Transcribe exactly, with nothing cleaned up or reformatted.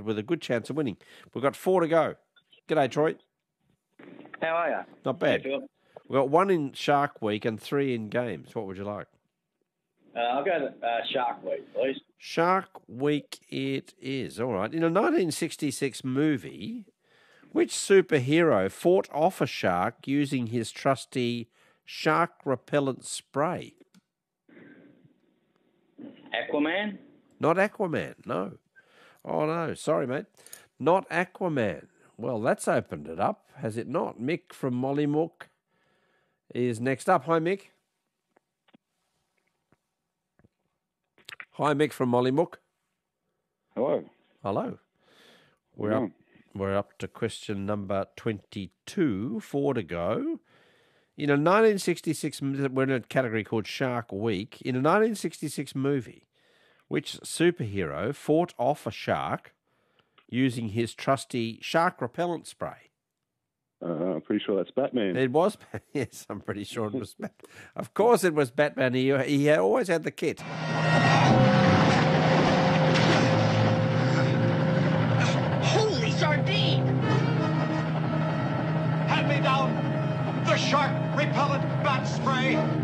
with a good chance of winning. We've got four to go. G'day, Troy. How are you? Not bad. Hey, Phil. We've got one in Shark Week and three in games. What would you like? Uh, I'll go to uh, Shark Week, please. Shark Week it is. All right. In a nineteen sixty-six movie, which superhero fought off a shark using his trusty shark repellent spray? Aquaman? Not Aquaman, no. Oh, no. Sorry, mate. Not Aquaman. Well, that's opened it up, has it not? Mick from Mollymook is next up. Hi, Mick. Hi, Mick from Mollymook. Hello. Hello. We're up, we're up to question number twenty-two, four to go. In a nineteen sixty-six, we're in a category called Shark Week. In a nineteen sixty-six movie, which superhero fought off a shark using his trusty shark repellent spray? Uh, I'm pretty sure that's Batman. It was, yes, I'm pretty sure it was Batman. Of course it was Batman. He, he had always had the kit. Holy sardine! Hand me down the shark repellent bat spray.